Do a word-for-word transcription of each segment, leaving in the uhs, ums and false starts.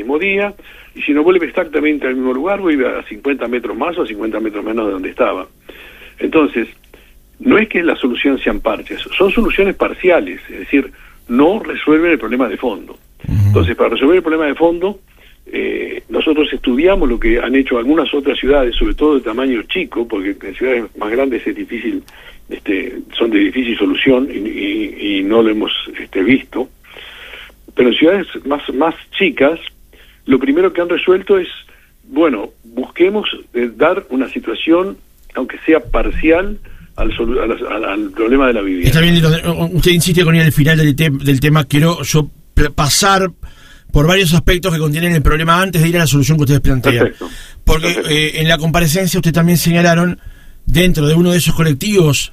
mismo día, y si no vuelve exactamente al mismo lugar, vuelve a cincuenta metros más o a cincuenta metros menos de donde estaba. Entonces, no es que la solución sean parches, son soluciones parciales, es decir, no resuelven el problema de fondo. Uh-huh. Entonces, para resolver el problema de fondo, eh, nosotros estudiamos lo que han hecho algunas otras ciudades, sobre todo de tamaño chico, porque en ciudades más grandes es difícil, este, son de difícil solución y, y, y no lo hemos este, visto. Pero en ciudades más, más chicas, lo primero que han resuelto es, bueno, busquemos eh, dar una situación, aunque sea parcial, al, solu- al, al, al problema de la vivienda. Está bien, usted insiste con ir al final del, te- del tema, quiero yo pasar por varios aspectos que contienen el problema antes de ir a la solución que ustedes plantean. Perfecto. Porque Perfecto. Eh, en la comparecencia ustedes también señalaron, dentro de uno de esos colectivos,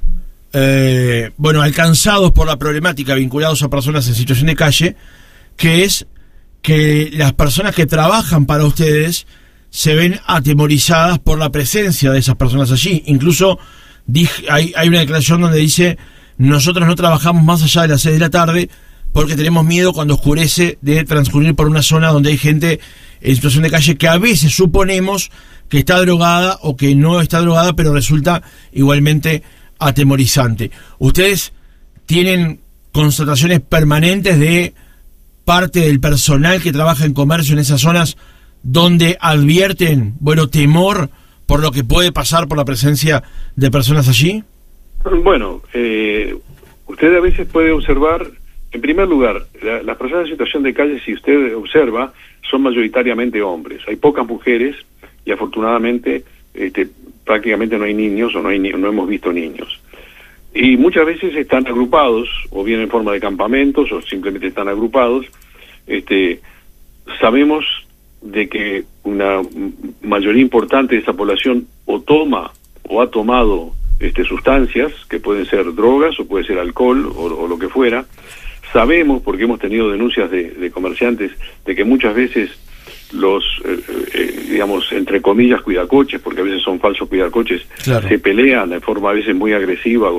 eh, bueno, alcanzados por la problemática, vinculados a personas en situación de calle, que es que las personas que trabajan para ustedes se ven atemorizadas por la presencia de esas personas allí. Incluso dije, hay, hay una declaración donde dice, nosotros no trabajamos más allá de las seis de la tarde porque tenemos miedo cuando oscurece de transcurrir por una zona donde hay gente en situación de calle que a veces suponemos que está drogada o que no está drogada, pero resulta igualmente atemorizante. ¿Ustedes tienen constataciones permanentes de parte del personal que trabaja en comercio en esas zonas donde advierten, bueno, temor por lo que puede pasar por la presencia de personas allí? Bueno, eh, usted a veces puede observar, en primer lugar, la, las personas en situación de calle, si usted observa, son mayoritariamente hombres. Hay pocas mujeres y afortunadamente este, prácticamente no hay niños o no, hay, no hemos visto niños. Y muchas veces están agrupados, o bien en forma de campamentos, o simplemente están agrupados. Este, sabemos de que una mayoría importante de esa población o toma o ha tomado este, sustancias, que pueden ser drogas o puede ser alcohol o, o lo que fuera. Sabemos, porque hemos tenido denuncias de, de comerciantes, de que muchas veces los, eh, eh, digamos, entre comillas, cuidacoches, porque a veces son falsos cuidacoches, claro, se pelean de forma a veces muy agresiva.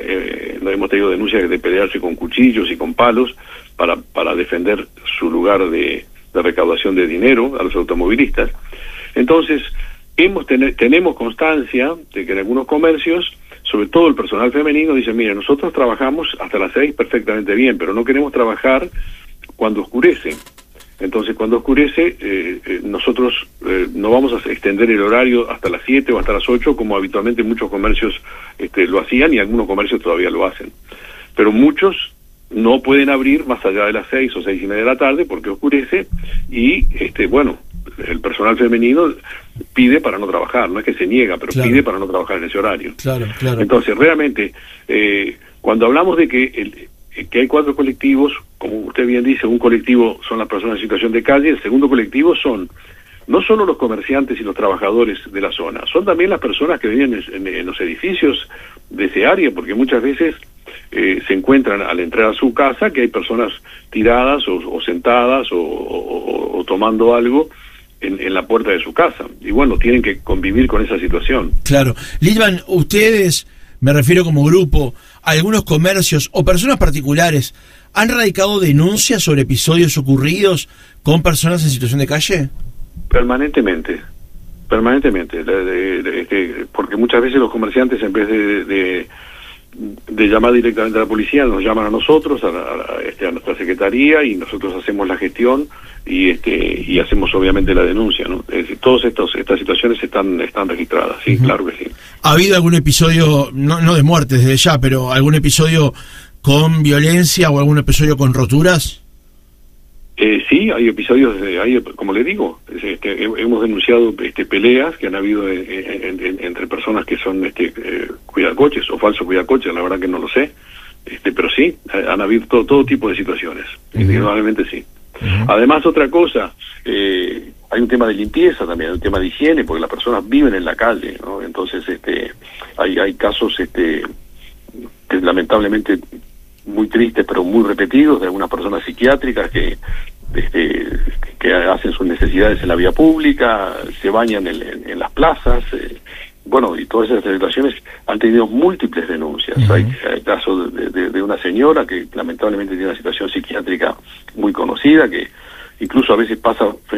Eh, hemos tenido denuncias de pelearse con cuchillos y con palos para, para defender su lugar de, de recaudación de dinero a los automovilistas. Entonces, hemos ten, tenemos constancia de que en algunos comercios, sobre todo el personal femenino, dice, mire, nosotros trabajamos hasta las seis perfectamente bien, pero no queremos trabajar cuando oscurece. Entonces, cuando oscurece, eh, eh, nosotros eh, no vamos a extender el horario hasta las siete o hasta las ocho, como habitualmente muchos comercios este, lo hacían, y algunos comercios todavía lo hacen. Pero muchos no pueden abrir más allá de las seis o seis y media de la tarde porque oscurece, y este bueno, el personal femenino pide para no trabajar, no es que se niega, pero claro, pide para no trabajar en ese horario. Claro, claro. Entonces, realmente, eh, cuando hablamos de que el, que hay cuatro colectivos, como usted bien dice, un colectivo son las personas en situación de calle, el segundo colectivo son no solo los comerciantes y los trabajadores de la zona, son también las personas que viven en, en, en los edificios de ese área, porque muchas veces eh, se encuentran al entrar a su casa que hay personas tiradas o, o sentadas o, o, o tomando algo en, en la puerta de su casa, y bueno, tienen que convivir con esa situación. Claro. Lidman, ustedes, me refiero como grupo, algunos comercios o personas particulares, ¿han radicado denuncias sobre episodios ocurridos con personas en situación de calle? Permanentemente, permanentemente, de, de, de, de, porque muchas veces los comerciantes, en vez de, de, de llamar directamente a la policía, nos llaman a nosotros, a, a, este, a nuestra secretaría, y nosotros hacemos la gestión y este y hacemos obviamente la denuncia, ¿no? Es decir, todas estos, estas situaciones están están registradas, sí, uh-huh. Claro que sí. ¿Ha habido algún episodio, no, no de muerte desde ya, pero algún episodio con violencia o algún episodio con roturas? Eh, sí, hay episodios, de, hay, como le digo, este, hemos denunciado este, peleas que han habido en, en, en, entre personas que son este, eh, cuidacoches o falsos cuidacoches, la verdad que no lo sé, este, pero sí, han habido todo, todo tipo de situaciones, uh-huh. Indudablemente sí. Uh-huh. Además, otra cosa, eh, hay un tema de limpieza también, hay un tema de higiene, porque las personas viven en la calle, ¿no? Entonces, este, hay, hay casos, este, que lamentablemente muy tristes, pero muy repetidos, de algunas personas psiquiátricas que, este, que hacen sus necesidades en la vía pública, se bañan en, en, en las plazas, eh, bueno, y todas esas situaciones han tenido múltiples denuncias. Uh-huh. Hay el caso de, de, de una señora que lamentablemente tiene una situación psiquiátrica muy conocida, que incluso a veces pasa